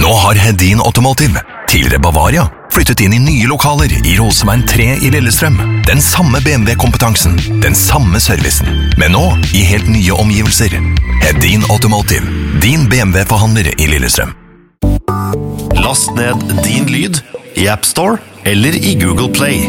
Nå har Hedin Automotive, tidligere Bavaria, flyttet inn i nye lokaler i Roseveien 3 i Lillestrøm. Den samme BMW-kompetansen, den samme servicen, men nå i helt nye omgivelser. Hedin Automotive, din BMW-forhandler i Lillestrøm. Last ned Din Lyd i App Store eller i Google Play.